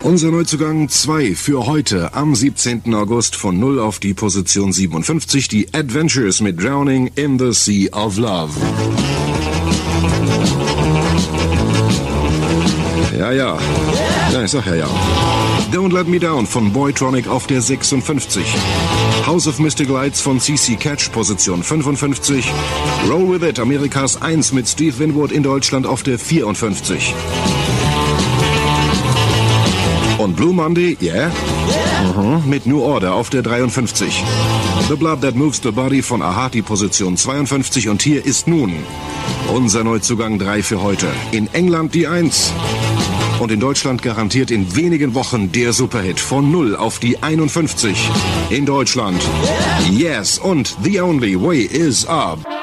Unser Neuzugang 2 für heute am 17. August von 0 auf die Position 57, die Adventures mit Drowning in the Sea of Love. Ja, ich sag ja. Don't Let Me Down von Boytronic auf der 56. House of Mystic Lights von CC Catch, Position 55. Roll With It, Amerikas 1 mit Steve Winwood in Deutschland auf der 54. Und Blue Monday, mit New Order auf der 53. The Blood That Moves the Body von Aha, die Position 52. Und hier ist nun unser Neuzugang 3 für heute. In England die 1. Und in Deutschland garantiert in wenigen Wochen der Superhit von 0 auf die 51. In Deutschland, Yes und The Only Way Is Up.